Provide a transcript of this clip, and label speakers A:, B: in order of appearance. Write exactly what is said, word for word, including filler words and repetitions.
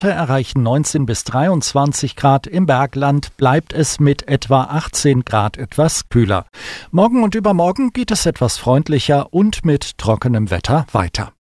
A: erreichen neunzehn bis dreiundzwanzig Grad. Im Bergland bleibt es mit etwa achtzehn Grad etwas kühler. Morgen und übermorgen geht es etwas freundlicher und mit trockenem Wetter weiter.